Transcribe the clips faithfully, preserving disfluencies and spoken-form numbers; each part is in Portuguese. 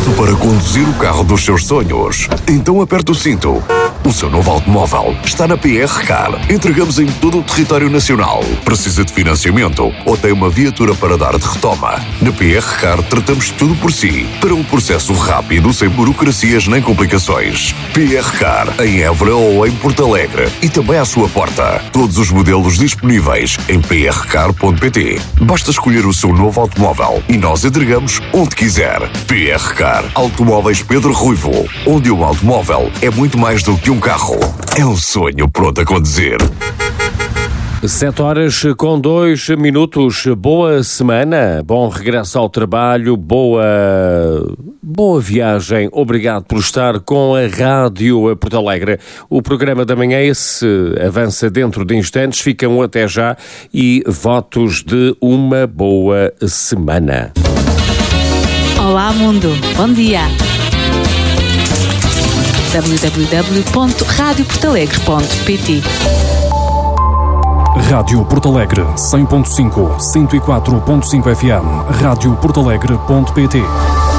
Preparado para conduzir o carro dos seus sonhos? Então aperte o cinto. O seu novo automóvel está na P R Car. Entregamos em todo o território nacional. Precisa de financiamento ou tem uma viatura para dar de retoma? Na P R Car tratamos tudo por si, para um processo rápido, sem burocracias nem complicações. P R Car, em Évora ou em Porto Alegre. E também à sua porta. Todos os modelos disponíveis em p r car ponto p t. Basta escolher o seu novo automóvel e nós entregamos onde quiser. P R Car Automóveis Pedro Ruivo, onde um automóvel é muito mais do que um carro. É um sonho pronto a conduzir. Sete horas com dois minutos. Boa semana, bom regresso ao trabalho, boa, boa viagem. Obrigado por estar com a Rádio Porto Alegre. O programa da manhã esse avança dentro de instantes. Ficam até já e votos de uma boa semana. Olá, mundo. Bom dia. w w w ponto rádio porto alegre ponto p t. Rádio Porto Alegre cem ponto cinco, cento e quatro ponto cinco F M, rádio porto alegre ponto p t.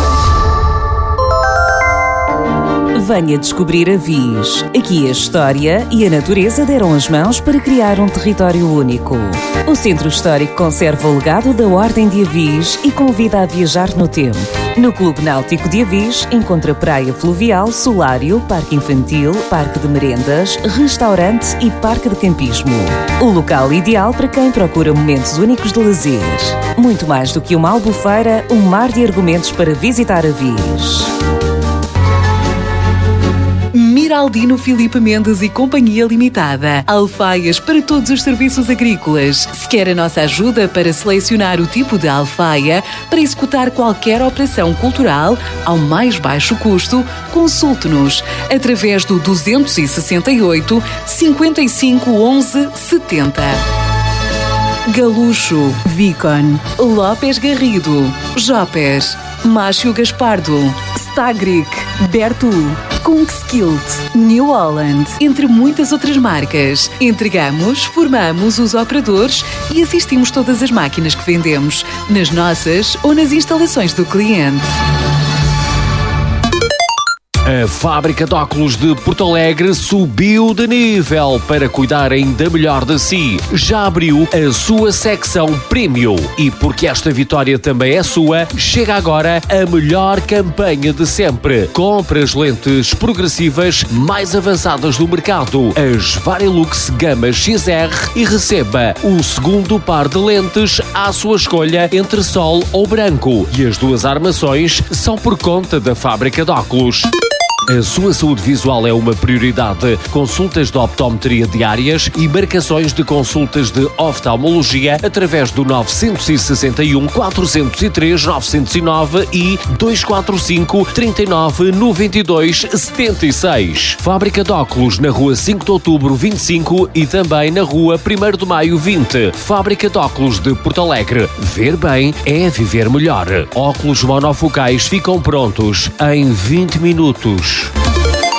Venha descobrir Avis. Aqui a história e a natureza deram as mãos para criar um território único. O Centro Histórico conserva o legado da Ordem de Avis e convida a viajar no tempo. No Clube Náutico de Avis encontra praia fluvial, solário, parque infantil, parque de merendas, restaurante e parque de campismo. O local ideal para quem procura momentos únicos de lazer. Muito mais do que uma albufeira, um mar de argumentos para visitar Avis. Miraldino Filipe Mendes e Companhia Limitada. Alfaias para todos os serviços agrícolas. Se quer a nossa ajuda para selecionar o tipo de alfaia para executar qualquer operação cultural ao mais baixo custo, consulte-nos através do duzentos e sessenta e oito, cinquenta e cinco, onze, setenta. Galucho, Vicon, Lopes Garrido, Jopes, Márcio Gaspardo, Stagric, Bertu, Kungskilt, New Holland, entre muitas outras marcas. Entregamos, formamos os operadores e assistimos todas as máquinas que vendemos, nas nossas ou nas instalações do cliente. A fábrica de óculos de Porto Alegre subiu de nível para cuidar ainda melhor de si. Já abriu a sua secção Premium e porque esta vitória também é sua, chega agora a melhor campanha de sempre. Compre as lentes progressivas mais avançadas do mercado, as Varilux Gama X R, e receba um segundo par de lentes à sua escolha entre sol ou branco. E as duas armações são por conta da fábrica de óculos. A sua saúde visual é uma prioridade. Consultas de optometria diárias e marcações de consultas de oftalmologia através do nove seis um, quatro zero três, nove zero nove e dois quatro cinco, três nove nove dois, sete seis. Fábrica de óculos na rua cinco de outubro vinte e cinco e também na rua primeiro de maio vinte. Fábrica de óculos de Porto Alegre. Ver bem é viver melhor. Óculos monofocais ficam prontos em vinte minutos.